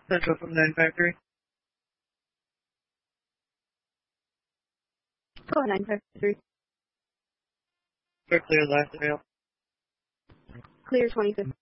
Central from 953. Call 953. We're clear last avail. Clear 25.